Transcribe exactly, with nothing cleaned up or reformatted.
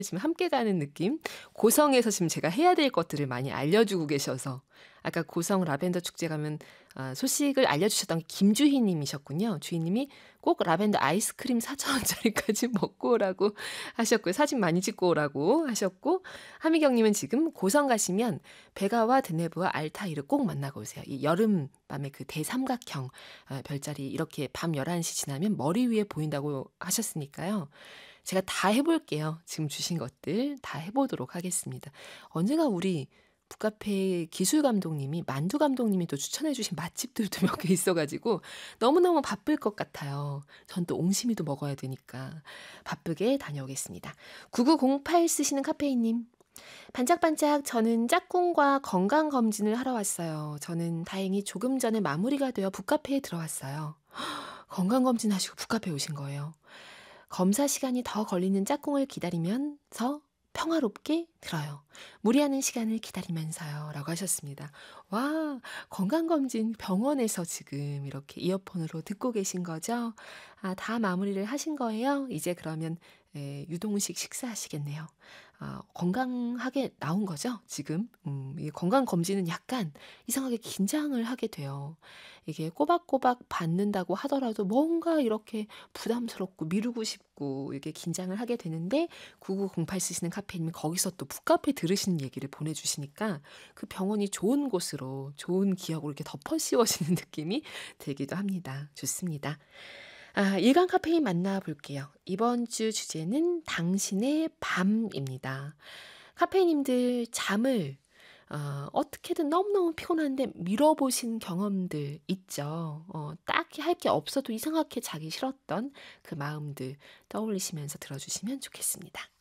지금 함께 가는 느낌? 고성에서 지금 제가 해야 될 것들을 많이 알려주고 계셔서 아까 고성 라벤더 축제 가면 아 소식을 알려주셨던 게 김주희 님이셨군요. 주희님이 꼭 라벤더 아이스크림 사천 원짜리까지 먹고 오라고 하셨고요. 사진 많이 찍고 오라고 하셨고 하미경 님은 지금 고성 가시면 베가와 드네브와 알타이를 꼭 만나고 오세요. 이 여름밤의 그 대삼각형 아 별자리 이렇게 밤 열한 시 지나면 머리 위에 보인다고 하셨으니까요. 제가 다 해 볼게요. 지금 주신 것들 다 해 보도록 하겠습니다. 언젠가 우리 북카페 기술 감독님이 만두 감독님이 또 추천해 주신 맛집들도 몇 개 있어 가지고 너무너무 바쁠 것 같아요. 전 또 옹심이도 먹어야 되니까 바쁘게 다녀오겠습니다. 구구공팔 쓰시는 카페인 님. 반짝반짝 저는 짝꿍과 건강검진을 하러 왔어요. 저는 다행히 조금 전에 마무리가 되어 북카페에 들어왔어요. 건강검진 하시고 북카페에 오신 거예요. 검사 시간이 더 걸리는 짝꿍을 기다리면서 평화롭게 들어요. 무리하는 시간을 기다리면서요. 라고 하셨습니다. 와, 건강검진 병원에서 지금 이렇게 이어폰으로 듣고 계신 거죠? 아, 다 마무리를 하신 거예요? 이제 그러면 에, 유동식 식사하시겠네요. 아, 건강하게 나온 거죠? 지금? 음, 이 건강검진은 약간 이상하게 긴장을 하게 돼요. 이게 꼬박꼬박 받는다고 하더라도 뭔가 이렇게 부담스럽고 미루고 싶고 이렇게 긴장을 하게 되는데 구구공팔 쓰시는 카페님이 거기서 또 북카페 들으시는 얘기를 보내주시니까 그 병원이 좋은 곳으로 좋은 기억으로 이렇게 덮어 씌워지는 느낌이 들기도 합니다. 좋습니다. 아, 일간 카페인 만나볼게요. 이번 주 주제는 당신의 밤입니다. 카페인님들 잠을 어, 어떻게든 너무너무 피곤한데 미뤄보신 경험들 있죠. 어, 딱히 할 게 없어도 이상하게 자기 싫었던 그 마음들 떠올리시면서 들어주시면 좋겠습니다.